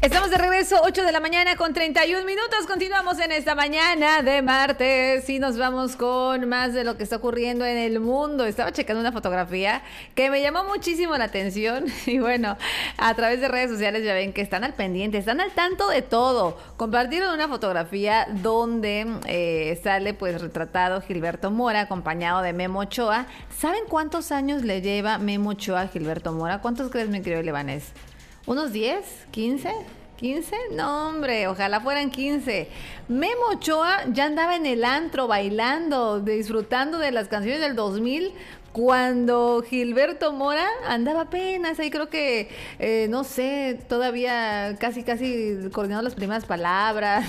Estamos de regreso, 8 de la mañana con 31 minutos. Continuamos en esta mañana de martes y nos vamos con más de lo que está ocurriendo en el mundo. Estaba checando una fotografía que me llamó muchísimo la atención y bueno, a través de redes sociales ya ven que están al pendiente, están al tanto de todo. Compartieron una fotografía donde sale pues retratado Gilberto Mora acompañado de Memo Ochoa. ¿Saben cuántos años le lleva Memo Ochoa a Gilberto Mora? ¿Cuántos crees, mi querido Levanés? ¿Unos 10? ¿15? ¿15? No, hombre, ojalá fueran 15. Memo Ochoa ya andaba en el antro bailando, disfrutando de las canciones del 2000 cuando Gilberto Mora andaba apenas ahí, creo que, no sé, todavía casi coordinando las primeras palabras.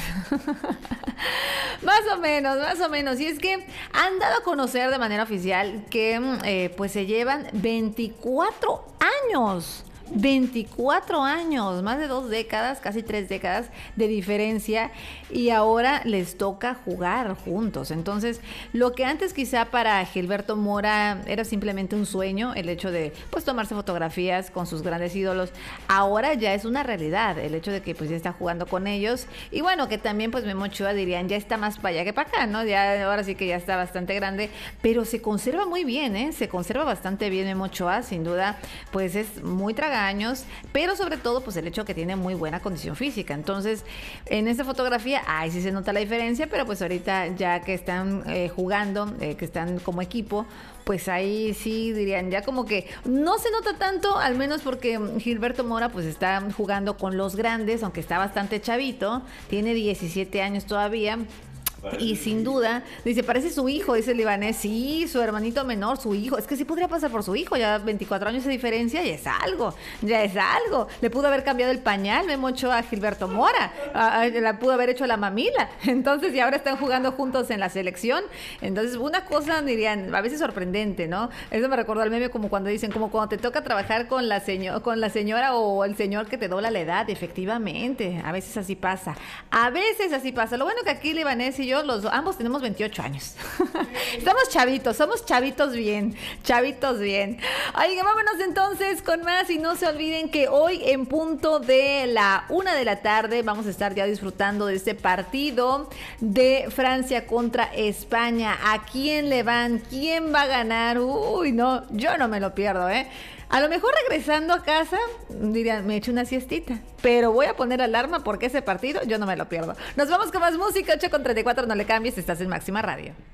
Más o menos. Y es que han dado a conocer de manera oficial que pues se llevan 24 años. 24 años, más de 2 décadas, casi 3 décadas de diferencia y ahora les toca jugar juntos. Entonces, lo que antes quizá para Gilberto Mora era simplemente un sueño, el hecho de pues tomarse fotografías con sus grandes ídolos, ahora ya es una realidad, el hecho de que pues ya está jugando con ellos y bueno, que también pues Memo Ochoa dirían ya está más para allá que para acá, ¿no? Ya ahora sí que ya está bastante grande, pero se conserva muy bien, se conserva bastante bien Memo Ochoa, sin duda, pues es muy tragante años, pero sobre todo pues el hecho que tiene muy buena condición física. Entonces, en esta fotografía, ahí sí se nota la diferencia, pero pues ahorita ya que están jugando, que están como equipo, pues ahí sí dirían ya como que no se nota tanto, al menos porque Gilberto Mora pues está jugando con los grandes, aunque está bastante chavito, tiene 17 años todavía. Y sin duda, dice, parece su hijo, dice el libanés, sí, su hermanito menor, su hijo, es que sí podría pasar por su hijo, ya 24 años de diferencia, ya es algo, le pudo haber cambiado el pañal, Memo Ochoa a Gilberto Mora, la pudo haber hecho la mamila, entonces y ahora están jugando juntos en la selección, entonces una cosa dirían, a veces sorprendente, ¿no? Eso me recordó al meme como cuando dicen, como cuando te toca trabajar con la señora o el señor que te dobla la edad, efectivamente, a veces así pasa, lo bueno que aquí libanés y yo ambos tenemos 28 años. Estamos chavitos, somos chavitos bien. Oigan, vámonos entonces con más y no se olviden que hoy en punto de la 1 de la tarde vamos a estar ya disfrutando de este partido de Francia contra España. ¿A quién le van? ¿Quién va a ganar? Uy, no, yo no me lo pierdo, ¿eh? A lo mejor regresando a casa, dirían, me echo una siestita, pero voy a poner alarma porque ese partido yo no me lo pierdo. Nos vamos con más música, 8:34, no le cambies, estás en Máxima Radio.